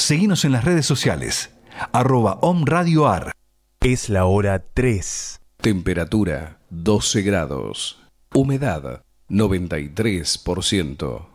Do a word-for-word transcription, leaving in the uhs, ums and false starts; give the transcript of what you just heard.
Seguinos en las redes sociales, arroba omradioar. Es la hora tres. Temperatura doce grados. Humedad noventa y tres por ciento.